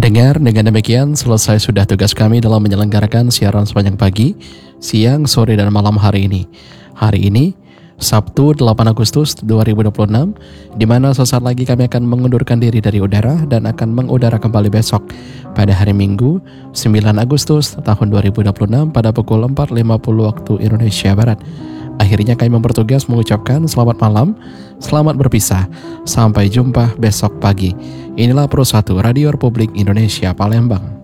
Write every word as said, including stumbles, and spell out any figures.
Pendengar, dengan demikian selesai sudah tugas kami dalam menyelenggarakan siaran sepanjang pagi, siang, sore, dan malam hari ini. Hari ini, Sabtu delapan Agustus dua ribu dua puluh enam, di mana sesaat lagi kami akan mengundurkan diri dari udara dan akan mengudara kembali besok pada hari Minggu sembilan Agustus tahun dua ribu dua puluh enam pada pukul empat lima puluh waktu Indonesia Barat. Akhirnya kami bertugas mengucapkan selamat malam, selamat berpisah, sampai jumpa besok pagi. Inilah Pro satu Radio Republik Indonesia Palembang.